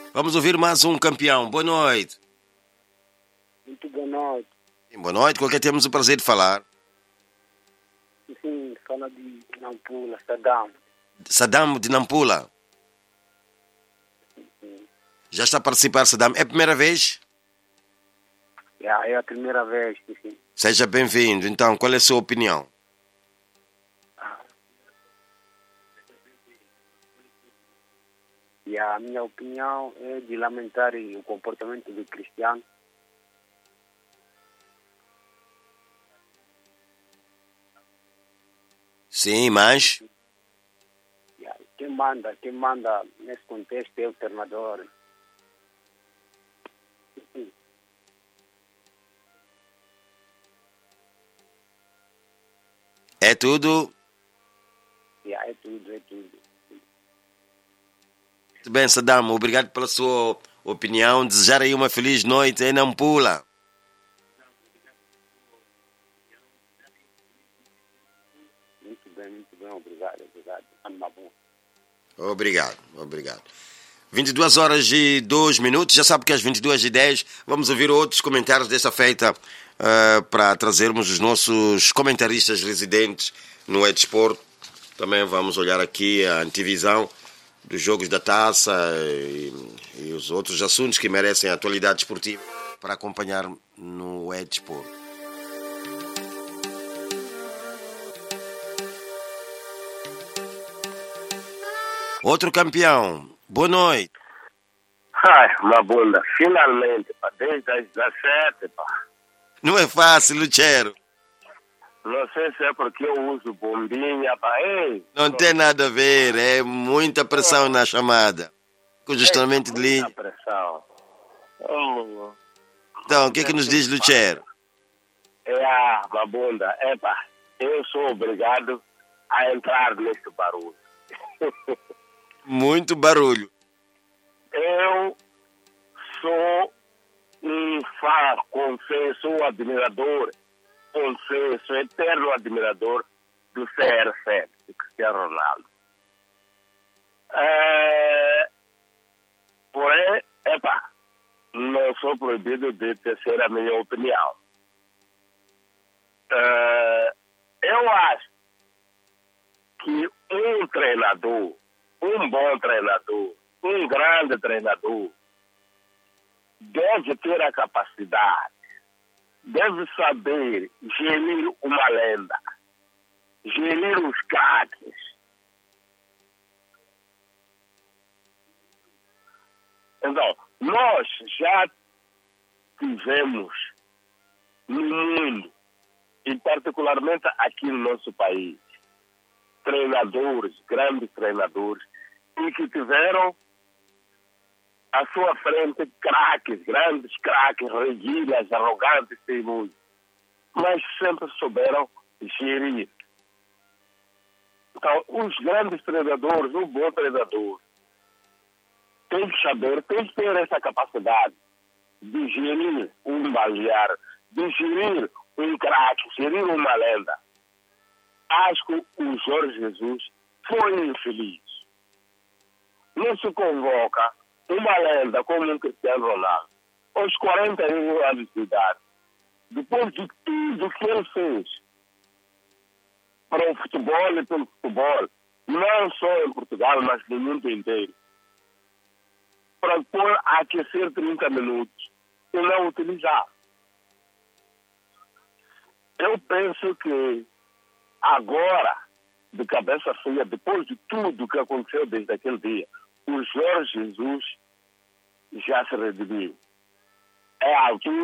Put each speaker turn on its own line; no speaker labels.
Vamos ouvir mais um campeão. Boa noite.
Muito boa noite.
Boa noite, com quem temos o prazer de falar?
Sim, fala de Nampula, Saddam.
Saddam de Nampula.
Sim.
Já está a participar, Saddam. É a primeira vez?
É a primeira vez, sim.
Seja bem-vindo. Então, qual é a sua opinião?
E a minha opinião é de lamentar o comportamento do Cristiano.
Sim, mas...
Quem manda nesse contexto é o treinador. Sim.
É tudo?
É tudo.
Muito bem, Saddam. Obrigado pela sua opinião. Desejar aí uma feliz noite em Nampula.
Muito bem, obrigado.
Obrigado. 22h02. Já sabe que às 22h10 vamos ouvir outros comentários dessa feita para trazermos os nossos comentaristas residentes no Desporto. Também vamos olhar aqui a antevisão dos jogos da taça e os outros assuntos que merecem a atualidade esportiva para acompanhar no Desporto. Outro campeão. Boa noite.
Ai, uma bunda. Finalmente, pá. Desde as 17, pá.
Não é fácil, Luchero.
Não sei se é porque eu uso bombinha, pá. Ei,
Não tem nada a ver. É muita pressão na chamada. Congestionamento de linha.
muita pressão. Oh,
Então, o que é que nos diz, Luchero?
uma bunda. Pá. Eu sou obrigado a entrar nesse barulho.
Muito barulho.
Eu sou um fã, confesso, admirador, eterno admirador do CR7, do Cristiano Ronaldo. Porém, não sou proibido de tecer a minha opinião. Eu acho que um treinador, um bom treinador, um grande treinador, deve ter a capacidade, deve saber gerir uma lenda, gerir os craques. Então, nós já tivemos no mundo, e particularmente aqui no nosso país, treinadores, grandes treinadores, e que tiveram à sua frente craques, grandes craques, reguilhas, arrogantes, teimosos, mas sempre souberam gerir. Então, os grandes treinadores, um bom treinador, tem que saber, tem que ter essa capacidade de gerir um balneário, de gerir um craque, gerir uma lenda. Acho que o Jorge Jesus foi infeliz. Não se convoca uma lenda como um Cristiano Ronaldo aos 41 anos de idade, depois de tudo que ele fez para o futebol e pelo futebol, não só em Portugal, mas no mundo inteiro, para pôr a aquecer 30 minutos e não utilizar. Eu penso que agora, de cabeça fria, depois de tudo que aconteceu desde aquele dia, o Jorge Jesus já se redimiu. É a altura